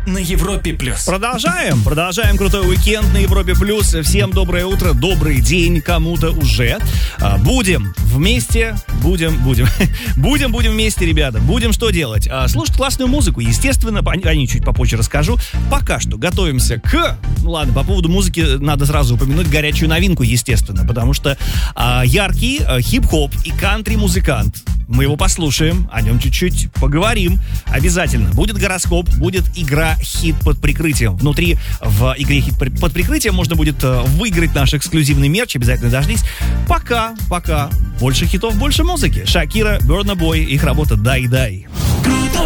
на Европе+. Продолжаем крутой уикенд на Европе+. Всем доброе утро, добрый день кому-то уже. Будем вместе, будем вместе, ребята. Будем что делать? Слушать классную музыку, естественно, о ней чуть попозже расскажу. Пока что готовимся по поводу музыки надо сразу упомянуть горячую новинку, естественно, потому что яркий хип-хоп и кантри-музыкант. Мы его послушаем, о нем чуть-чуть поговорим. Обязательно. Будет гороскоп, будет игра «Хит под прикрытием». Внутри в игре «Хит под прикрытием» можно будет выиграть наш эксклюзивный мерч. Обязательно дождись. Пока. Больше хитов, больше музыки. Шакира, Burna Boy, их работа «Дай-дай».